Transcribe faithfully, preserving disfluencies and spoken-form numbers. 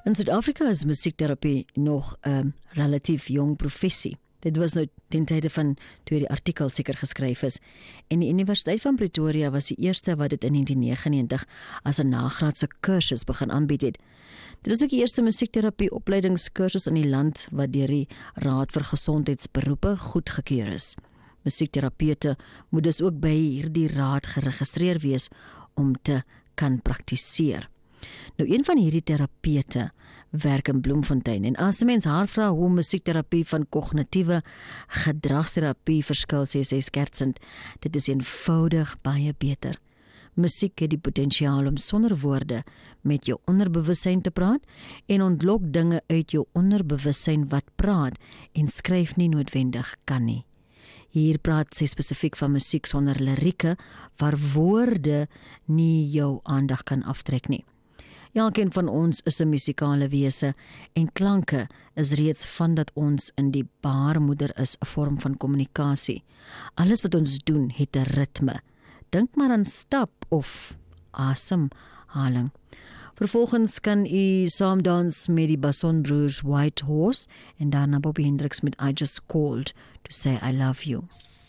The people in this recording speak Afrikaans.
In Suid-Afrika is musiekterapie nog 'n um, relatief jong professie. Dit was nou ten tye van toe die artikel seker geskryf is. En die Universiteit van Pretoria was die eerste wat dit in negentien negenennegentig as 'n nagraadse kursus begin aanbied het. Dit is ook die eerste musiekterapie opleidingskursus in die land wat deur die Raad vir Gesondheidsberoepe goedgekeur is. Musiekterapeute moet dus ook by hierdie raad geregistreer wees om te kan praktiseer. Nou, een van hierdie terapeute werk in Bloemfontein en as 'n mens haar vra hoe musiekterapie van kognitiewe gedragsterapie verskil, sê sy skertsend, dit is eenvoudig baie beter. Musiek het die potensiaal om sonder woorde met jou onderbewussyn te praat en ontlok dinge uit jou onderbewussyn wat praat en skryf nie noodwendig kan nie. Hier praat sy spesifiek van musiek sonder lirieke, waar woorde nie jou aandag kan aftrek nie. Elkeen van ons is 'n musikale wese en klanke is reeds van dat ons in die baarmoeder is 'n vorm van kommunikasie. Alles wat ons doen het 'n ritme. Dink maar aan stap of asemhaling. Vervolgens kan u saamdans met die Basonbroers White Horse en daarna Bobby Hendricks met I Just Called to Say I Love You.